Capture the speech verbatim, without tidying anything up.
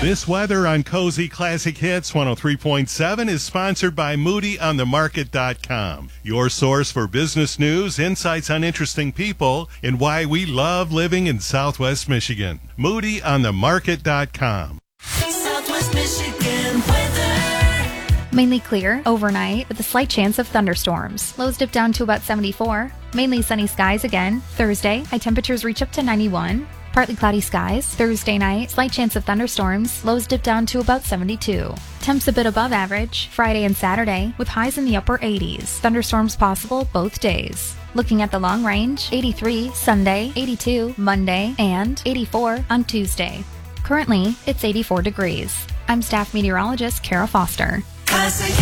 This weather on Cozy Classic Hits one oh three point seven is sponsored by Moody on the Market dot com, your source for business news, insights on interesting people, and why we love living in Southwest Michigan. Moody on the Market dot com. Southwest Michigan weather. Mainly clear overnight with a slight chance of thunderstorms. Lows dip down to about seventy-four. Mainly sunny skies again. Thursday, high temperatures reach up to ninety-one. Partly cloudy skies. Thursday night, slight chance of thunderstorms. Lows dip down to about seventy-two. Temps a bit above average. Friday and Saturday with highs in the upper eighties. Thunderstorms possible both days. Looking at the long range, eighty-three Sunday, eighty-two Monday, and eighty-four on Tuesday. Currently, it's eighty-four degrees. I'm staff meteorologist Kara Foster. Classic